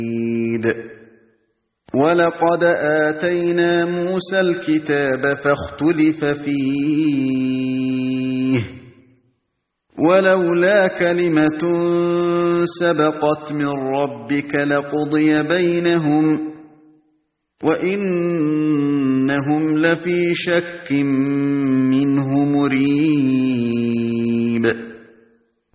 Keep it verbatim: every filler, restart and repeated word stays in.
وَلَقَدْ آتَيْنَا مُوسَى الْكِتَابَ فَاخْتُلِفَ فِيهِ وَلَوْلَا كَلِمَةٌ سَبَقَتْ مِنْ رَبِّكَ لَقُضِيَ بَيْنَهُمْ وَإِنَّهُمْ لَفِي شَكٍّ مِّنْهُ مُرِيبٍ